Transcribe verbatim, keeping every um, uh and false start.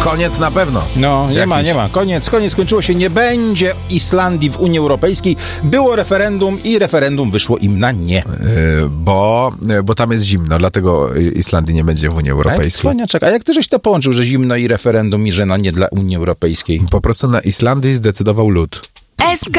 koniec na pewno. No, nie Jakiś. ma, nie ma. Koniec, koniec skończyło się. Nie będzie Islandii w Unii Europejskiej. Było referendum i referendum wyszło im na nie. Yy, bo, bo tam jest zimno, dlatego Islandii nie będzie w Unii Europejskiej. Cwaniaczek, a jak ty żeś to połączył, że zimno i referendum i że na nie dla Unii Europejskiej? Po prostu na Islandii zdecydował lud. S K